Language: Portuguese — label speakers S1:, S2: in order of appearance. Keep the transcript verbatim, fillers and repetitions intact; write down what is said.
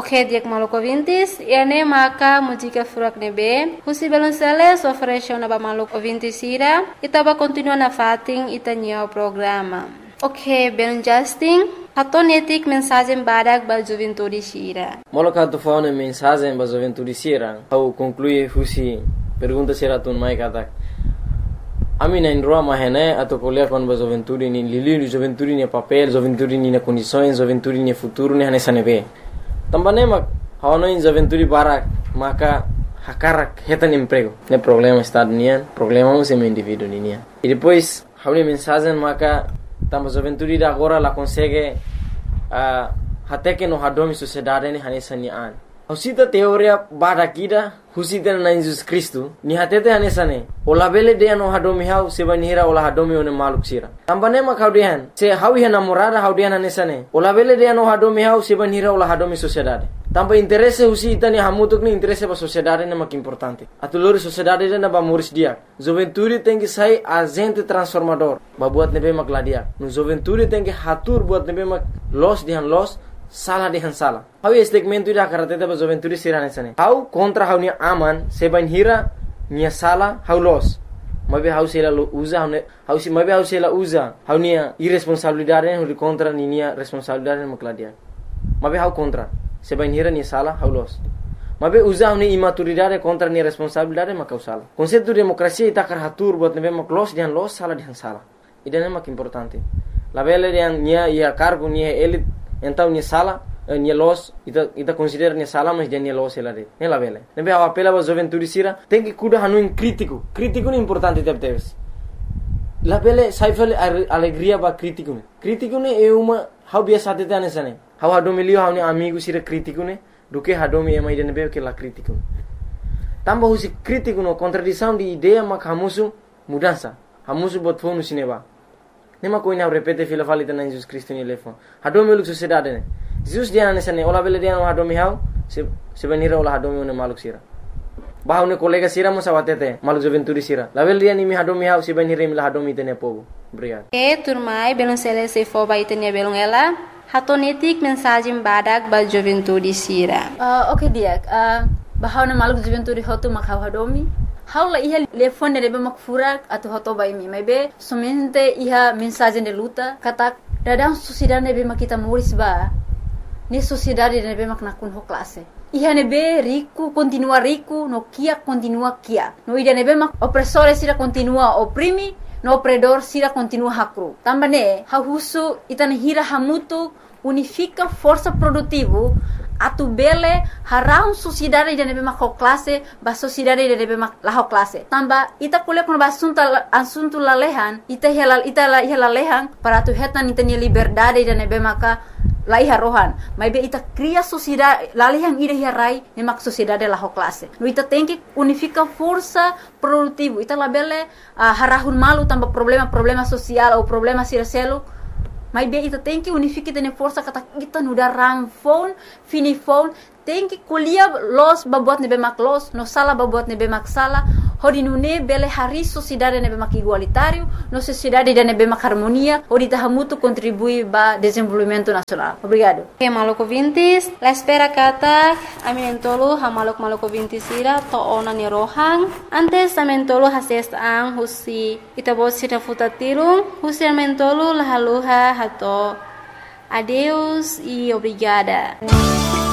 S1: Ok, diak maluco ouvintes, ene maka música furak nebe, husi balonceles ofereceu na ba maluco ouvintes ira, itaba continua na fating itanya o programa. Ok, ben Justin, hatonetik mensagem badak ba juventude sira.
S2: Moloka tu faune mensagem ba juventude sira, au conclui husi pergunta sira tun mai katak. Ami na indroa mahene atau kuliah kon ba juventude ni lili juventude ni papel, juventude ni na condições, juventude ni futuro ni hanesa nebe. Tambane mak hawano in juventude barak maka hakarak hetan emprego. Ne problema estado nian, problema um sem indivíduo nian. E depois hawni mensagem maka tamba juventude da agora la consegue uh, até que no hadomi sociedade ni hanesa ni an. Husita teoria bada kida husita na Jesus Cristo ni hatete hanesa ne. Ola bele de no hadomi hau seba nihira ola hadomi one maluk sira. Tambane mak haudian se hawi hana morada haudian hanesa ne. Ola bele de no hadomi hau seba nihira ola hadomi sociedade. Tamba interesse husita ni hamutuk ni interesse ba sociedade ne mak importante. Atulori sociedade na ba muris dia. Juventude tem que sair agente transformador. Ba buat nebe mak ladia. No juventude tem que hatur buat nebe mak los dihan los salah dihan salah. Hau segmento ida karate ba juventude sirane sane. Hau contra hau ni aman seban hira nia salah hau los. Mabe hau sela usa hau hau si mabe hau sela usa hau nia irresponsabilidade hau contra ni nia responsabilidade mak ladia. Mabe hau contra seban hira nia salah hau los. Mabe usa hau ni imaturidade contra nia responsabilidade mak hau salah. Konsep demokrasia ita kar hatur buat nebe mak los dihan los salah dihan salah. Idane mak importante. La bele dihan nia ia cargo nia elite então nia sala nia los ita ita considera nia sala mas dia nia los ela de ela vele nebe a apela ba juventude sira tem que cuida hanu in crítico crítico é importante tep teves la vele saifel alegria ba crítico crítico ne é uma how biasa tete anesane how hadomilio how ni amigo sira crítico ne do que hadomi é mais de nebe que la crítico tamba husi crítico no contradição de ideia mak hamusu mudança hamusu bot fonu sineba nema ko ina repete fila falita na Jesus Cristo ni lefo hadomi luk sociedade ne Jesus dia na sane ola bele dia no hadomi hau se se benira ola hadomi ne maluk sira bahau ne kolega sira mo sawatete maluk juventude sira la bele dia ni mi hadomi hau se benira mi la hadomi tene povo obrigado
S1: e turmai belon sele se fo ba itenia belon ela hatonetik mensagem badak ba juventude sira
S3: uh, okay dia uh, bahau ne maluk juventude hotu makau hadomi Haula iha telefone de mak furak atau hoto bai mi maybe somente iha mensagem de luta kata dadang sociedade be mak kita muris ba ni sociedade de be mak nakun ho classe iha ne be rico continua rico no kia continua kia no ida ne be mak opressore sira continua oprimi no opredor sira continua hakru tambane ha husu itane hira hamutu unifica força produtivo atu bele harau sociedade de nebe mak classe ba sociedade de nebe mak la classe tamba ita kule kon ba assunto assunto la lehan ita helal ita la ihla lehan para tu hetan ita ni liberdade de nebe maka la iha rohan mai be ita cria sociedade la lehan ida hirai ne mak sociedade la classe no ita tem que unifica força produtivo ita la bele uh, harahun malu tamba problema problema social ou problema sircelo mas bem ita tem que unificar tene força kata kita nuda rang phone fini phone tem que kuliah los babuat nebe mak los no sala babuat nebe mak sala hodi nune bele hari sociedade nebe mak igualitário no sociedade de nebe mak harmonia hodi tahamutu contribui ba desenvolvimento nacional obrigado
S1: que maluco vintis la espera kata aminentolo ha maluk maluco vintis ira to ona ni rohang antes amentolo hases ang husi ita bosita futatiro husi amentolo la haluha hato adeus e obrigada.